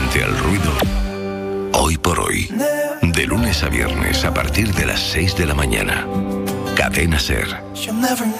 frente al ruido, hoy por hoy. De lunes a viernes a partir de las 6 de la mañana. Cadena SER.